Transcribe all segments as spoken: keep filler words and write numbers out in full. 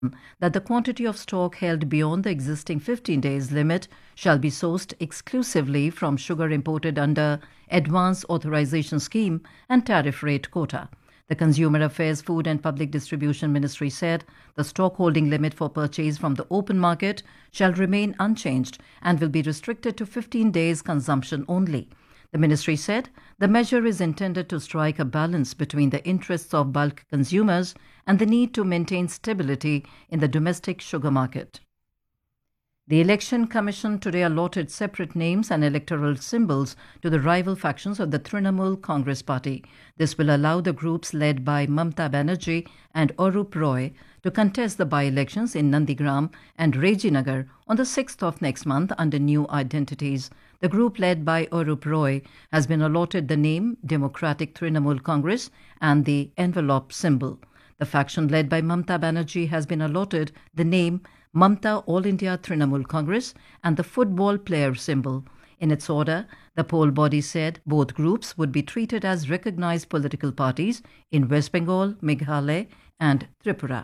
that the quantity of stock held beyond the existing fifteen days limit shall be sourced exclusively from sugar imported under Advance Authorization Scheme and Tariff Rate Quota. The Consumer Affairs, Food and Public Distribution Ministry said the stock holding limit for purchase from the open market shall remain unchanged and will be restricted to fifteen days consumption only. The ministry said the measure is intended to strike a balance between the interests of bulk consumers and the need to maintain stability in the domestic sugar market. The Election Commission today allotted separate names and electoral symbols to the rival factions of the Trinamool Congress Party. This will allow the groups led by Mamta Banerjee and Arup Roy to contest the by-elections in Nandigram and Rejinagar on the sixth of next month under new identities. The group led by Arup Roy has been allotted the name Democratic Trinamool Congress and the envelope symbol. The faction led by Mamta Banerjee has been allotted the name Mamta All India Trinamool Congress and the football player symbol. In its order, the poll body said both groups would be treated as recognized political parties in West Bengal, Meghalaya and Tripura.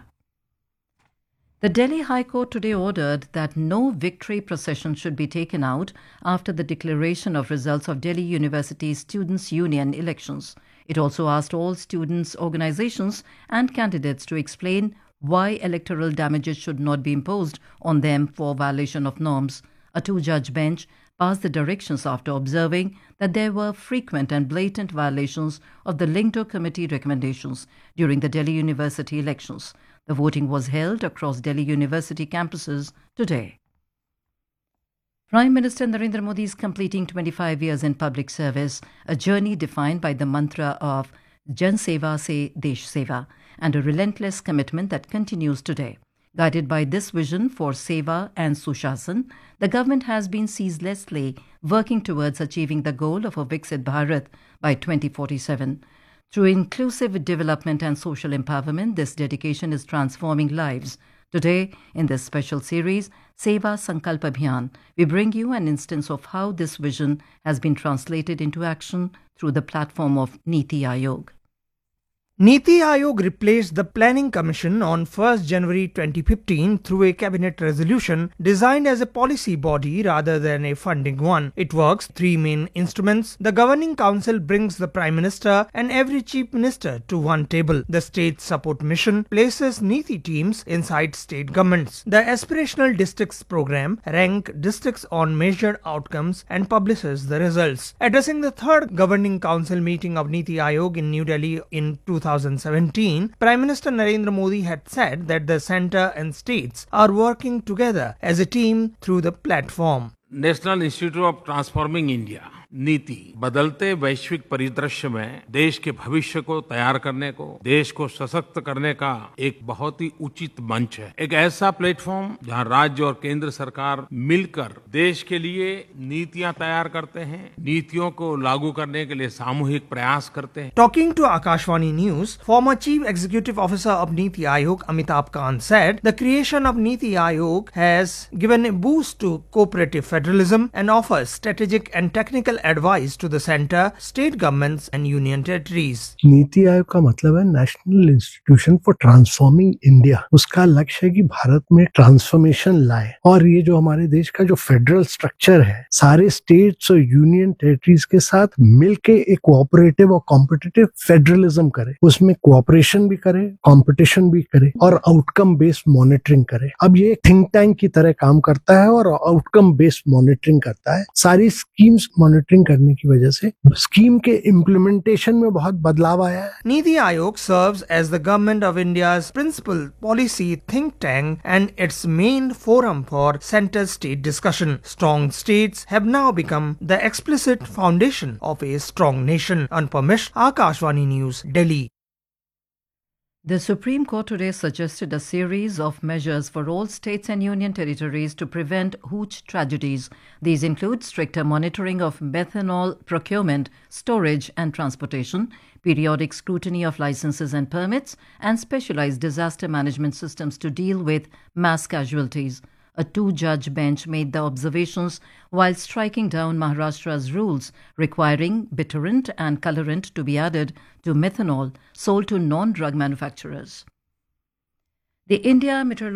The Delhi High Court today ordered that no victory procession should be taken out after the declaration of results of Delhi University Students' Union elections. It also asked all students' organizations and candidates to explain why electoral damages should not be imposed on them for violation of norms. A two-judge bench passed the directions after observing that there were frequent and blatant violations of the Lingdo Committee recommendations during the Delhi University elections. The voting was held across Delhi University campuses today. Prime Minister Narendra Modi is completing twenty-five years in public service, a journey defined by the mantra of Jan Seva Se Desh Seva and a relentless commitment that continues today. Guided by this vision for Seva and Sushasan, the government has been ceaselessly working towards achieving the goal of a Viksit Bharat by twenty forty-seven. Through inclusive development and social empowerment, this dedication is transforming lives. Today, in this special series, Seva Sankalp Abhiyan, we bring you an instance of how this vision has been translated into action through the platform of Niti Aayog. Niti Aayog replaced the Planning Commission on first January twenty fifteen through a cabinet resolution designed as a policy body rather than a funding one. It works three main instruments. The Governing Council brings the Prime Minister and every Chief Minister to one table. The State Support Mission places Niti teams inside state governments. The Aspirational Districts Program ranks districts on measured outcomes and publishes the results. Addressing the third Governing Council meeting of Niti Aayog in New Delhi in two thousand seventeen, Prime Minister Narendra Modi had said that the centre and states are working together as a team through the platform. National institute of transforming India नीति बदलते वैश्विक परिदृश्य में देश के भविष्य को तैयार करने को, देश को सशक्त करने का एक बहुत ही उचित मंच है। एक ऐसा प्लेटफॉर्म जहां राज्य और केंद्र सरकार मिलकर देश के लिए नीतियां तैयार करते हैं, नीतियों को लागू करने के लिए सामूहिक प्रयास करते हैं। Talking to Akashvani News, former Chief Executive Officer of Niti Aayog Amitabh Kant said the creation of Niti Aayog has given a boost to cooperative federalism and offers strategic and technical advice to the centre, state governments and union territories. NITI Aayog का मतलब है national institution for transforming India. उसका लक्ष्य है कि भारत में transformation लाए और ये जो हमारे देश का जो फेडरल स्ट्रक्चर है, सारे स्टेट्स और यूनियन टेरिटरीज के साथ मिलके एक कोऑपरेटिव और कॉम्पिटिटिव फेडरलिज्म करे, उसमें कोऑपरेशन भी करे, कंपटीशन भी करे और आउटकम बेस्ड मॉनिटरिंग करे। अब ये थिंक टैंक की तरह काम करता है और आउटकम बेस्ड मॉनिटरिंग करता है। सारी स्कीम्स मॉनिटरिंग करने की वजह से स्कीम के इम्प्लीमेंटेशन में बहुत बदलाव आया है। Niti Aayog serves as the Government of India's principal policy think tank and its main forum for center-state discussion. Strong states have now become the explicit foundation of a strong nation. Anupam Mishra, Akashvani News, Delhi. The Supreme Court today suggested a series of measures for all states and union territories to prevent hooch tragedies. These include stricter monitoring of methanol procurement, storage and transportation, periodic scrutiny of licenses and permits, and specialized disaster management systems to deal with mass casualties. A two-judge bench made the observations while striking down Maharashtra's rules requiring bitterant and colorant to be added to methanol sold to non-drug manufacturers. The India Meteorological